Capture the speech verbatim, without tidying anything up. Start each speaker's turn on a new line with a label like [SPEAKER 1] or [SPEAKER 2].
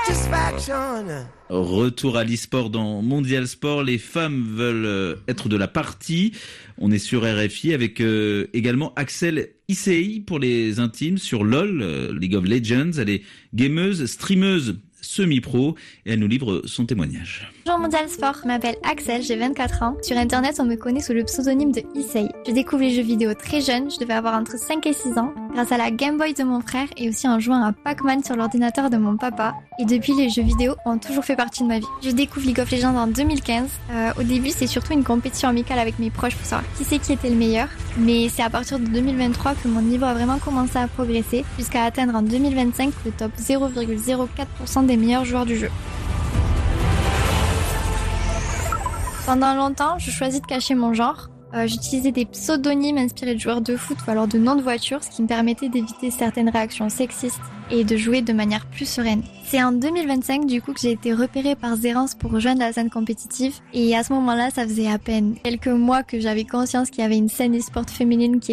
[SPEAKER 1] Retour à l'e-sport dans Mondial Sport. Les femmes veulent être de la partie. On est sur R F I avec euh, également Axel Issei pour les intimes sur LoL, euh, League of Legends. Elle est gameuse, streameuse, semi-pro et elle nous livre son témoignage.
[SPEAKER 2] Bonjour Mondial Sport, je m'appelle Axel, j'ai vingt-quatre ans. Sur internet, on me connaît sous le pseudonyme de Issei. Je découvre les jeux vidéo très jeune, je devais avoir entre cinq et six ans, grâce à la Game Boy de mon frère et aussi en jouant à Pac-Man sur l'ordinateur de mon papa. Et depuis, les jeux vidéo ont toujours fait partie de ma vie. Je découvre League of Legends en deux mille quinze. Euh, au début, c'est surtout une compétition amicale avec mes proches pour savoir qui c'est qui était le meilleur. Mais c'est à partir de deux mille vingt-trois que mon niveau a vraiment commencé à progresser, jusqu'à atteindre en deux mille vingt-cinq le top zéro virgule zéro quatre pour cent des meilleurs joueurs du jeu. Pendant longtemps, je choisis de cacher mon genre. Euh, j'utilisais des pseudonymes inspirés de joueurs de foot ou alors de noms de voitures, ce qui me permettait d'éviter certaines réactions sexistes et de jouer de manière plus sereine. C'est en deux mille vingt-cinq du coup que j'ai été repérée par Zerance pour rejoindre la scène compétitive et à ce moment-là, ça faisait à peine quelques mois que j'avais conscience qu'il y avait une scène e-sport féminine qui